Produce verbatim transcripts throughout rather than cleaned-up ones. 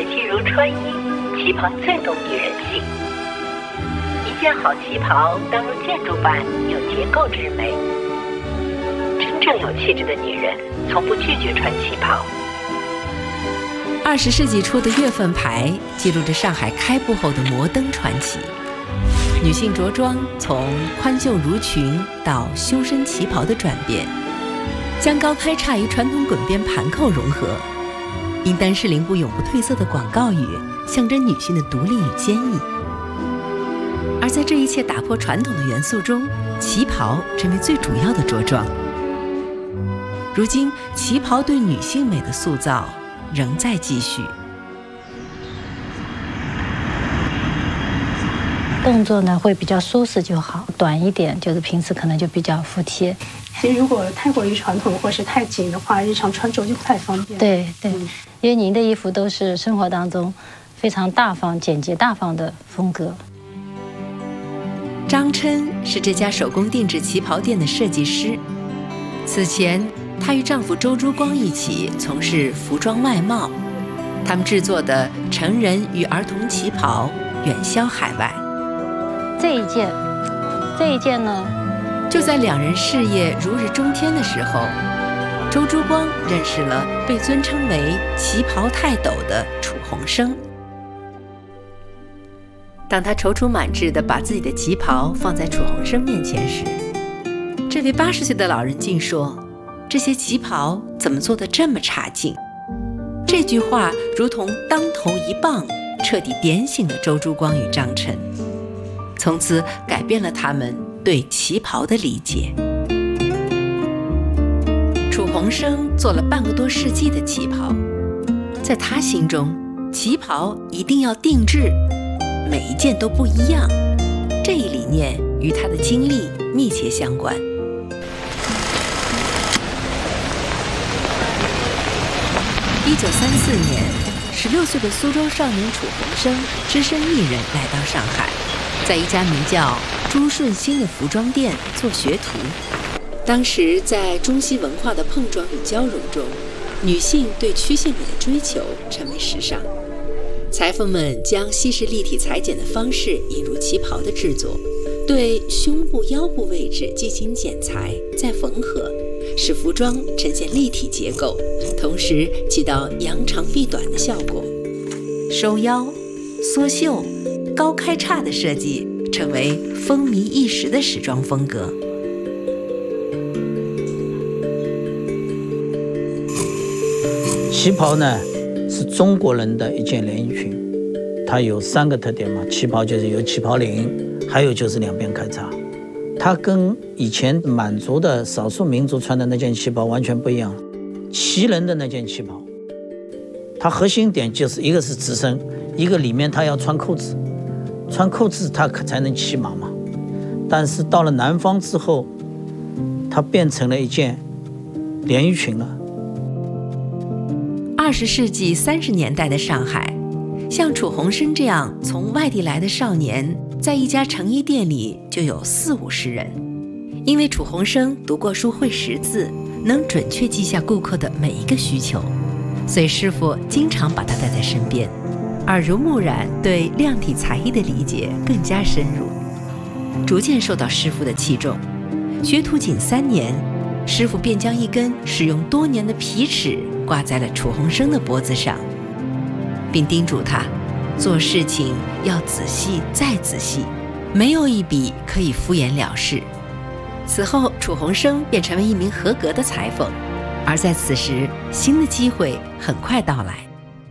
也譬如穿衣，旗袍最懂女人性。一件好旗袍当如建筑般有结构之美。真正有气质的女人，从不拒绝穿旗袍。 二十世纪初的月份牌记录着上海开埠后的摩登传奇。女性着装从宽袖襦裙到修身旗袍的转变，将高开叉与传统滚边盘扣融合。因丹士林布永不褪色的广告语，象征女性的独立与坚毅。而在这一切打破传统的元素中，旗袍成为最主要的着装。如今，旗袍对女性美的塑造仍在继续。 动作呢会比较舒适就好，短一点就是平时可能就比较服帖。 其实如果太过于传统或是太紧的话，日常穿着就不太方便。 对对、 嗯， 因为您的衣服都是生活当中非常大方、简洁大方的风格。 张琛是这家手工定制旗袍店的设计师。此前，她与丈夫周珠光一起从事服装外贸，他们制作的成人与儿童旗袍远销海外。 这一件，这一件呢， 就在两人事业如日中天的时候，周珠光认识了被尊称为旗袍泰斗的楚鸿生。当他踌躇满志地把自己的旗袍放在楚鸿生面前时，这位八十岁的老人竟说：“这些旗袍怎么做得这么差劲？”这句话如同当头一棒，彻底点醒了周珠光与张琛，从此改变了他们对旗袍的理解。楚鸿生做了半个多世纪的旗袍，在他心中，旗袍一定要定制，每一件都不一样。这一理念与他的经历密切相关。一九三四年，十六岁的苏州少年楚鸿生只身一人来到上海，在一家名叫朱顺兴的服装店做学徒。当时在中西文化的碰撞与交融中，女性对曲线美的追求成为时尚。裁缝们将西式立体裁剪的方式引入旗袍的制作，对胸部腰部位置进行剪裁再缝合，使服装呈现立体结构，同时起到扬长避短的效果。收腰、缩袖、高开叉的设计成为风靡一时的时装风格。 旗袍呢，是中国人的一件连衣裙，它有三个特点嘛，旗袍就是有旗袍领，还有就是两边开叉。它跟以前满族的少数民族穿的那件旗袍完全不一样。旗人的那件旗袍，它核心点就是一个是直身，一个里面它要穿扣子，穿扣子它才能骑马嘛。但是到了南方之后，它变成了一件连衣裙了。 二十世纪三十年代的上海，像楚鸿生这样从外地来的少年，在一家成衣店里就有四五十人。因为楚鸿生读过书会识字，能准确记下顾客的每一个需求，所以师傅经常把他带在身边，耳濡目染，对量体裁衣的理解更加深入，逐渐受到师傅的器重。学徒仅三年，师傅便将一根使用多年的皮尺挂在了楚鸿生的脖子上，并叮嘱他做事情要仔细再仔细，没有一笔可以敷衍了事。此后，楚鸿生便成为一名合格的裁缝，而在此时，新的机会很快到来。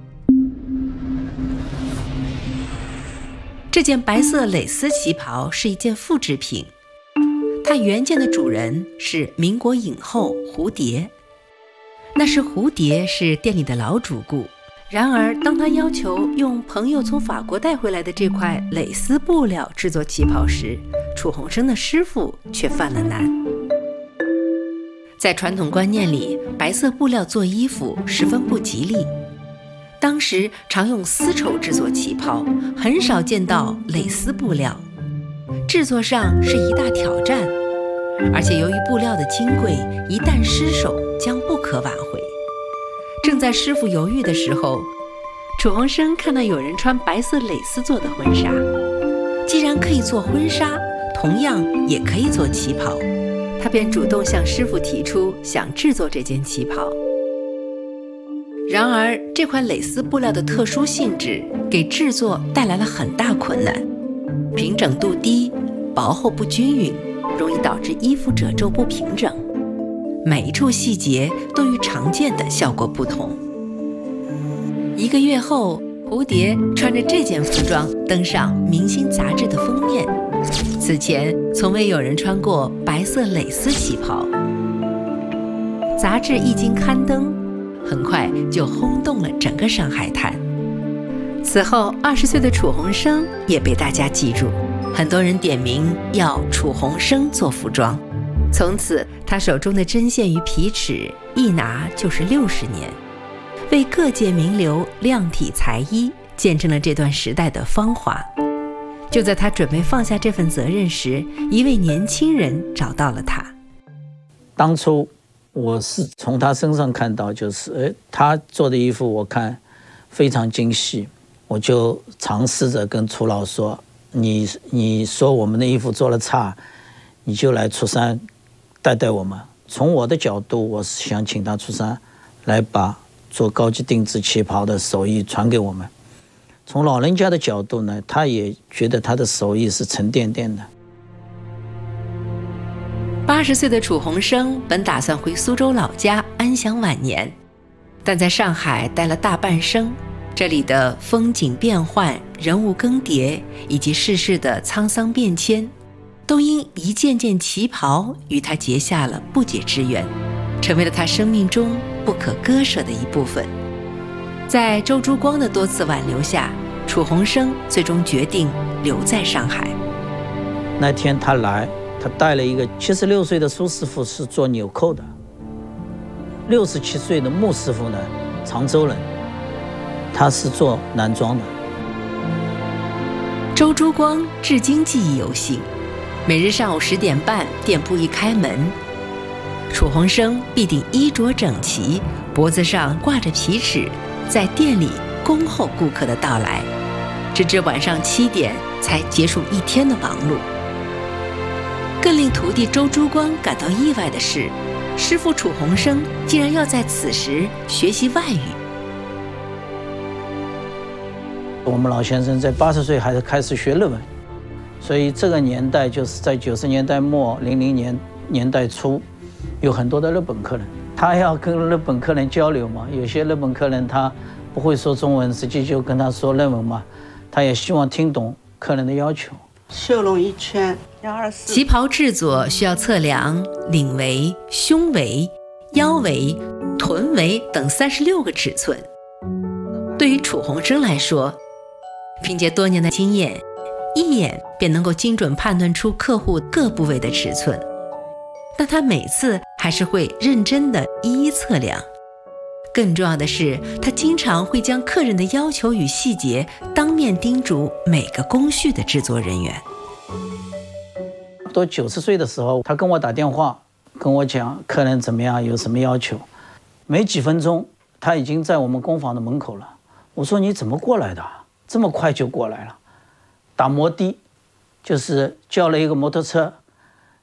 这件白色蕾丝旗袍是一件复制品，它原件的主人是民国影后蝴蝶。那时蝴蝶是店里的老主顾，然而当他要求用朋友从法国带回来的这块蕾丝布料制作旗袍时，楚鸿生的师傅却犯了难。在传统观念里，白色布料做衣服十分不吉利，当时常用丝绸制作旗袍，很少见到蕾丝布料，制作上是一大挑战，而且由于布料的金贵，一旦失手将不可挽回。正在师傅犹豫的时候， 楚鸿生看到有人穿白色蕾丝做的婚纱，既然可以做婚纱，同样也可以做旗袍，他便主动向师傅提出想制作这件旗袍。然而，这块蕾丝布料的特殊性质给制作带来了很大困难，平整度低，薄厚不均匀，容易导致衣服褶皱不平整，每一处细节都与常见的效果不同。一个月后，蝴蝶穿着这件服装登上明星杂志的封面。此前从未有人穿过白色蕾丝旗袍。杂志一经刊登，很快就轰动了整个上海滩。此后，二十岁的楚鸿生也被大家记住，很多人点名要楚鸿生做服装。从此，他手中的针线与皮尺一拿就是六十年。为各界名流量体裁衣，见证了这段时代的芳华。就在他准备放下这份责任时，一位年轻人找到了他。 当初我是从他身上看到，就是诶他做的衣服我看非常精细，我就尝试着跟楚老说，你你说我们的衣服做了差，你就来出山带带我们。从我的角度，我是想请他出山来把做高级定制旗袍的手艺传给我们。从老人家的角度呢，他也觉得他的手艺是沉甸甸的。 八十岁的楚鸿生本打算回苏州老家安享晚年，但在上海待了大半生，这里的风景变幻、人物更迭以及世事的沧桑变迁，都因一件件旗袍与他结下了不解之缘，成为了他生命中不可割舍的一部分。在周珠光的多次挽留下，楚鸿生最终决定留在上海。 那天他来，他带了一个七十六岁的苏师傅，是做纽扣的；六十七岁的穆师傅呢，常州人，他是做男装的。 周珠光至今记忆犹新，每日上午十点半，店铺一开门，楚鸿生必定衣着整齐，脖子上挂着皮尺，在店里恭候顾客的到来，直至晚上七点才结束一天的忙碌。更令徒弟周珠光感到意外的是，师傅楚鸿生竟然要在此时学习外语。 我们老先生在八十岁还是开始学日文，所以这个年代就是在九十年代末、零零年年代初，有很多的日本客人。他要跟日本客人交流嘛，有些日本客人他不会说中文，实际就跟他说日文嘛，他也希望听懂客人的要求。 绣拢一圈，幺二四。 旗袍制作需要测量领围、胸围、腰围、臀围等三十六个尺寸。对于楚鸿生来说，凭借多年的经验，一眼便能够精准判断出客户各部位的尺寸。但他每次还是会认真地一一测量。更重要的是，他经常会将客人的要求与细节当面叮嘱每个工序的制作人员。 都九十岁的时候，他跟我打电话，跟我讲客人怎么样，有什么要求。没几分钟，他已经在我们工坊的门口了。我说你怎么过来的？这么快就过来了？打摩的，就是叫了一个摩托车，